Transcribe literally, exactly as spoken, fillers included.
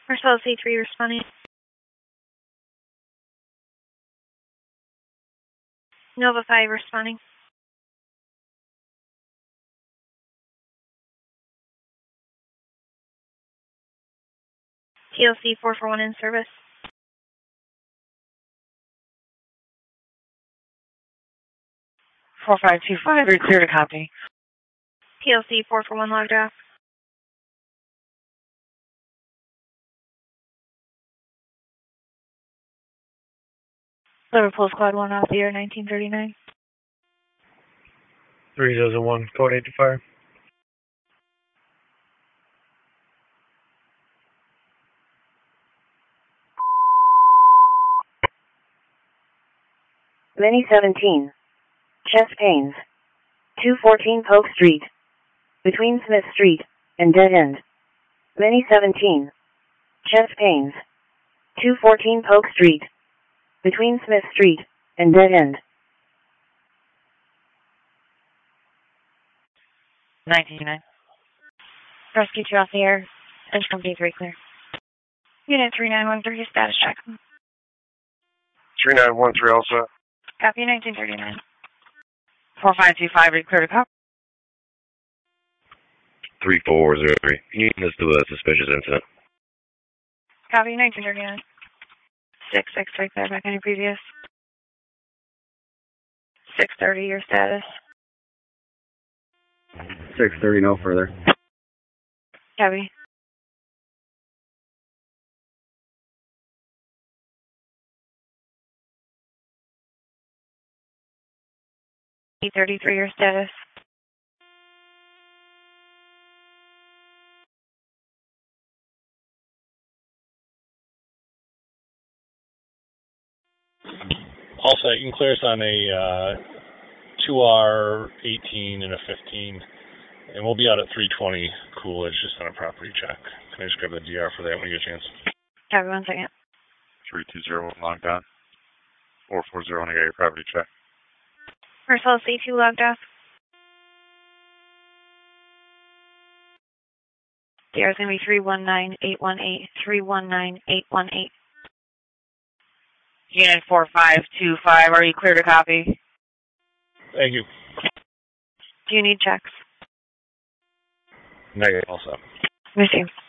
Marcellus A three responding. Nova five responding. T L C four four one in service. four five two five, are you clear to copy? T L C four four one logged off. Liverpool Squad one off the air, nineteen thirty-nine. three thousand one, code eight to fire. Mini seventeen. Chest pains. two fourteen Polk Street. Between Smith Street and Dead End. Mini seventeen. Chest pains. two fourteen Polk Street. Between Smith Street and Dead End. nineteen nine. Rescue two off the air. Engine company three clear. Unit three nine one three, status check. three nine one three also. Copy, nineteen thirty-nine. four five two five, are you clear to copy? three four zero three. Can you list to a suspicious incident? Copy, nineteen thirty-nine. six six three, clear back any previous. six thirty, your status. six thirty, no further. Copy. eight thirty-three, your status. All set. You can clear us on a uh, two R eighteen and a fifteen. And we'll be out at three twenty Coolidge just on a property check. Can I just grab the D R for that when you get a chance? Copy, one second. three two zero one logged on. four four zero, and I got your property check. Marcellus A two logged off. D R is going to be three one nine eight one eight, three one nine eight one eight. Unit four five two five, are you clear to copy? Thank you. Do you need checks? Negative. All set. Miss you.